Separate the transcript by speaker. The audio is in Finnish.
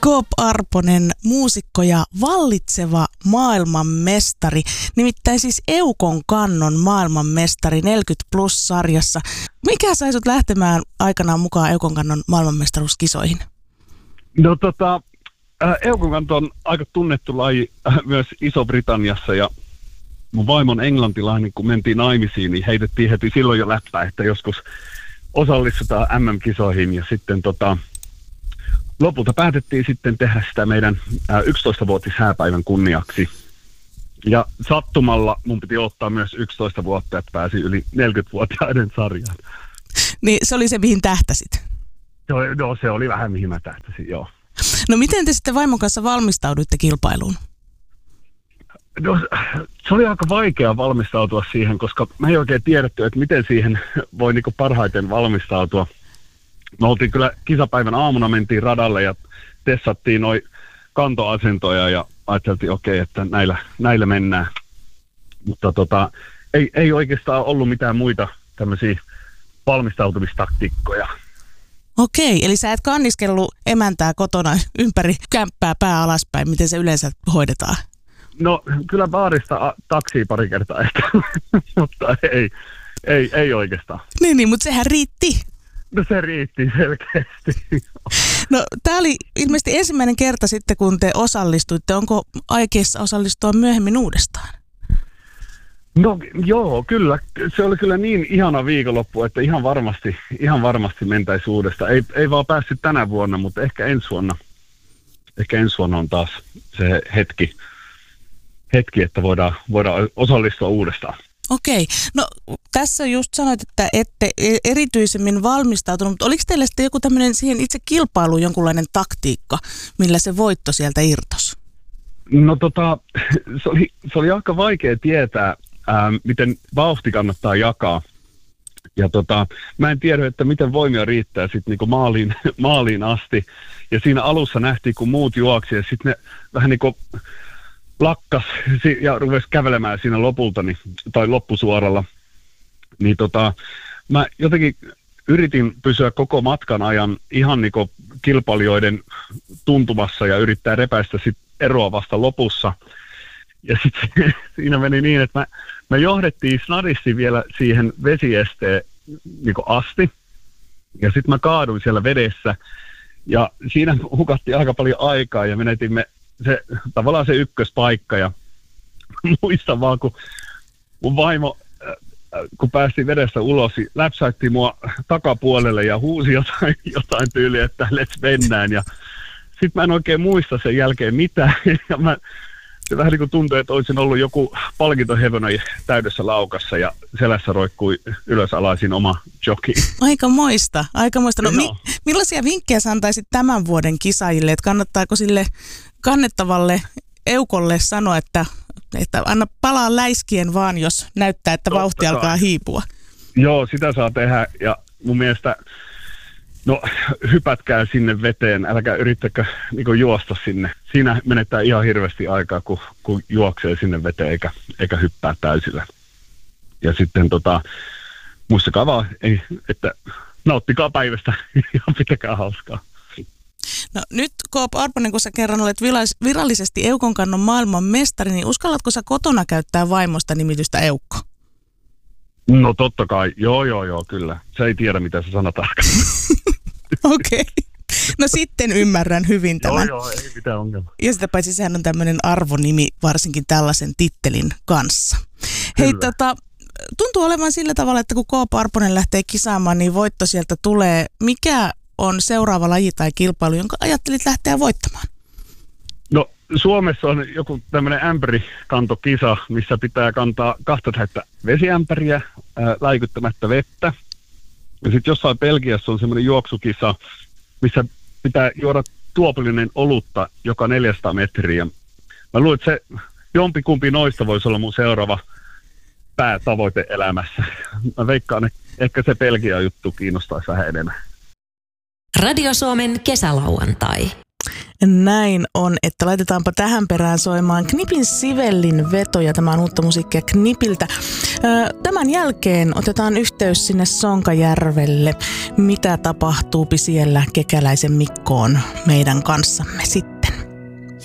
Speaker 1: Coop Arponen, muusikko ja vallitseva maailmanmestari, nimittäin siis Eukon kannon maailmanmestari 40+-sarjassa. Mikä sai sut lähtemään aikanaan mukaan Eukon kannon maailmanmestaruuskisoihin?
Speaker 2: No Eukon kanto on aika tunnettu laji myös Iso-Britanniassa ja mun vaimon englantilainen, kun mentiin naimisiin, niin heitettiin heti silloin jo läppää, että joskus osallistutaan MM-kisoihin ja sitten lopulta päätettiin sitten tehdä sitä meidän 11-vuotishääpäivän kunniaksi. Ja sattumalla mun piti ottaa myös 11 vuotta, että pääsi yli 40-vuotiaiden sarjaan.
Speaker 1: Niin se oli se, mihin tähtäsit?
Speaker 2: No se oli vähän mihin mä tähtäsin, joo.
Speaker 1: No miten te sitten vaimon kanssa valmistauduitte kilpailuun?
Speaker 2: No se oli aika vaikea valmistautua siihen, koska mä ei oikein tiedetty, että miten siihen voi niinku parhaiten valmistautua. Me oltiin kyllä kisapäivän aamuna, mentiin radalle ja tessattiin noi kantoasentoja ja ajateltiin okei, että näillä mennään. Mutta ei oikeastaan ollut mitään muita tämmöisiä valmistautumistaktiikkoja.
Speaker 1: Okei, eli sä et kanniskellut emäntää kotona ympäri kämppää pää alaspäin, miten se yleensä hoidetaan? No
Speaker 2: kyllä baarista taksia pari kertaa ehkä, mutta ei oikeastaan.
Speaker 1: Niin, mutta sehän riitti.
Speaker 2: No se riitti selkeästi.
Speaker 1: No tää oli ilmeisesti ensimmäinen kerta sitten, kun te osallistuitte. Onko aikeissa osallistua myöhemmin uudestaan?
Speaker 2: No joo, kyllä. Se oli kyllä niin ihana viikonloppu, että ihan varmasti mentäisi uudestaan. Ei vaan päässyt tänä vuonna, mutta ehkä ensi vuonna on taas se hetki, että voidaan osallistua uudestaan.
Speaker 1: Okei. No tässä just sanoit, että ette erityisemmin valmistautunut, mutta oliko teillä sitten joku tämmöinen siihen itse kilpailuun jonkunlainen taktiikka, millä se voitto sieltä irtosi?
Speaker 2: No se oli aika vaikea tietää, miten vauhti kannattaa jakaa. Ja mä en tiedä, että miten voimia riittää sitten niinku maaliin asti. Ja siinä alussa nähtiin, kun muut juoksi ja sitten ne vähän niinku lakkas ja rupesi kävelemään siinä lopulta, tai loppusuoralla, niin mä jotenkin yritin pysyä koko matkan ajan ihan niinku kilpailijoiden tuntumassa ja yrittää repäistä sit eroa vasta lopussa. Ja sitten siinä meni niin, että me johdettiin snadisti vielä siihen vesiesteen niinku asti, ja sitten mä kaaduin siellä vedessä, ja siinä hukattiin aika paljon aikaa, ja menetimme tavallaan se ykköspaikka, ja muistan vaan, kun mun vaimo, kun päästiin vedestä ulos, läpsäytti mua takapuolelle ja huusi jotain tyyliä, että let's mennään, ja sitten mä en oikein muista sen jälkeen mitään, ja se vähän niin kuin tuntui, että olisin ollut joku palkintohevona täydessä laukassa, ja selässä roikkui ylösalaisin oma joki.
Speaker 1: Aikamoista. No, millaisia vinkkejä sä antaisit tämän vuoden kisaajille, että kannattaako sille kannettavalle Eukolle sanoa, että anna palaa läiskien vaan, jos näyttää, että vauhti alkaa hiipua? Joo,
Speaker 2: sitä saa tehdä, ja mun mielestä hypätkää sinne veteen, älkää yrittäkö niin juosta sinne. Siinä menettää ihan hirveästi aikaa, kun juoksee sinne veteen eikä hyppää täysillä. Ja sitten muistakaa vaan, että nauttikaa päivästä ja pitäkää hauskaa.
Speaker 1: No nyt Coop Arponen, kun sä kerran olet virallisesti Eukon kannon maailman mestari, niin uskallatko sä kotona käyttää vaimosta nimitystä Eukko?
Speaker 2: No totta kai, joo, kyllä. Se ei tiedä, mitä sä sanat tarkkaan.
Speaker 1: Okei. No sitten ymmärrän hyvin tämän.
Speaker 2: Joo, ei mitään ongelmaa.
Speaker 1: Ja sitä paitsi sehän on tämmöinen arvonimi varsinkin tällaisen tittelin kanssa. Hei, tuntuu olevan sillä tavalla, että kun Coop Arponen lähtee kisaamaan, niin voitto sieltä tulee. Mikä on seuraava laji tai kilpailu, jonka ajattelit lähteä voittamaan? No
Speaker 2: Suomessa on joku tämmöinen ämpärikantokisa, missä pitää kantaa 2 vesiämpäriä läikyttämättä vettä. Ja sitten jossain Belgiassa on semmoinen juoksukisa, missä pitää juoda tuopillinen olutta joka 400 metriä. Mä luulen, että se jompikumpi noista voisi olla mun seuraava päätavoite elämässä. Mä veikkaan, että ehkä se Belgian juttu kiinnostaisi vähän enemmän.
Speaker 3: Radio Suomen kesälauantai.
Speaker 1: Näin on, että laitetaanpa tähän perään soimaan Knipin Sivellin veto, ja tämä on uutta musiikkia Knipiltä. Tämän jälkeen otetaan yhteys sinne Sonkajärvelle. Mitä tapahtuu siellä Kekäläisen Mikkoon meidän kanssamme sitten?